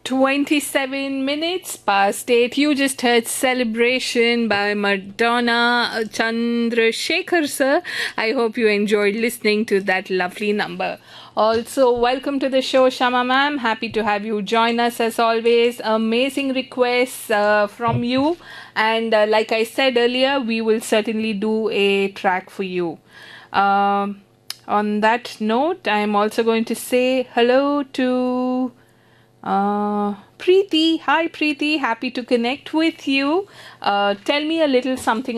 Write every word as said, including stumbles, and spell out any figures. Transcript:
twenty-seven minutes past eight. You just heard Celebration by Madonna Chandrasekhar sir. I hope you enjoyed listening to that lovely number. Also, welcome to the show, Shama ma'am. Happy to have you join us as always. Amazing requests uh, from you. And uh, like I said earlier, we will certainly do a track for you. Um, on that note, I am also going to say hello to uh, Preeti. Hi Preeti, happy to connect with you. Uh, tell me a little something